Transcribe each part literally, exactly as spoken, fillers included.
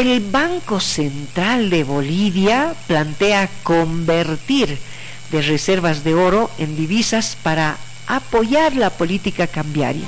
El Banco Central de Bolivia plantea convertir de reservas de oro en divisas para apoyar la política cambiaria.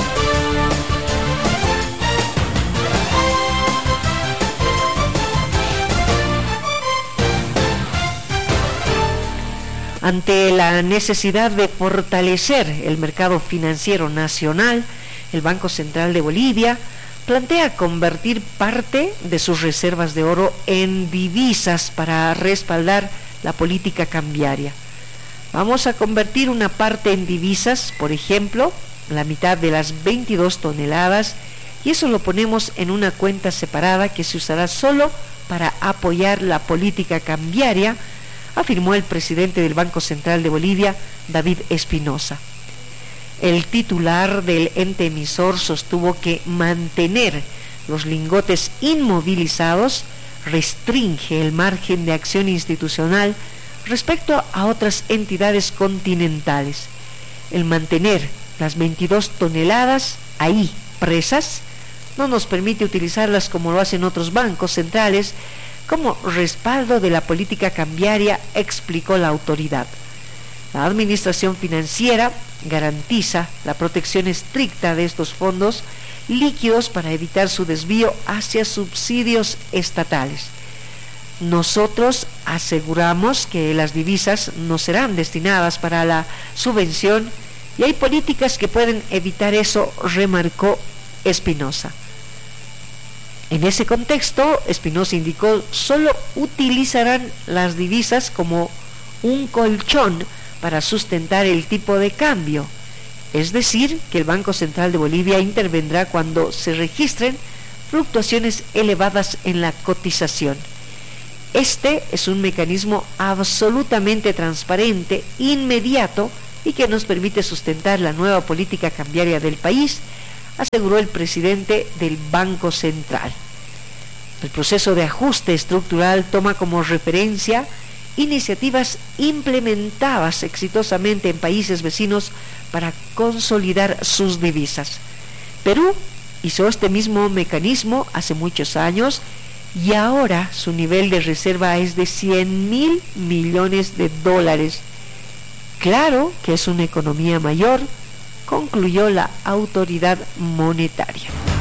Ante la necesidad de fortalecer el mercado financiero nacional, el Banco Central de Bolivia plantea convertir parte de sus reservas de oro en divisas para respaldar la política cambiaria. Vamos a convertir una parte en divisas, por ejemplo, la mitad de las veintidós toneladas, y eso lo ponemos en una cuenta separada que se usará solo para apoyar la política cambiaria, afirmó el presidente del Banco Central de Bolivia, David Espinosa. El titular del ente emisor sostuvo que mantener los lingotes inmovilizados restringe el margen de acción institucional respecto a otras entidades continentales. El mantener las veintidós toneladas ahí presas no nos permite utilizarlas como lo hacen otros bancos centrales como respaldo de la política cambiaria, explicó la autoridad. La administración financiera garantiza la protección estricta de estos fondos líquidos para evitar su desvío hacia subsidios estatales. Nosotros aseguramos que las divisas no serán destinadas para la subvención y hay políticas que pueden evitar eso, remarcó Espinosa. En ese contexto, Espinosa indicó, solo utilizarán las divisas como un colchón para sustentar el tipo de cambio, es decir, que el Banco Central de Bolivia intervendrá cuando se registren fluctuaciones elevadas en la cotización. Este es un mecanismo absolutamente transparente, inmediato y que nos permite sustentar la nueva política cambiaria del país, aseguró el presidente del Banco Central. El proceso de ajuste estructural toma como referencia iniciativas implementadas exitosamente en países vecinos para consolidar sus divisas. Perú hizo este mismo mecanismo hace muchos años y ahora su nivel de reserva es de cien mil millones de dólares. Claro que es una economía mayor, concluyó la autoridad monetaria.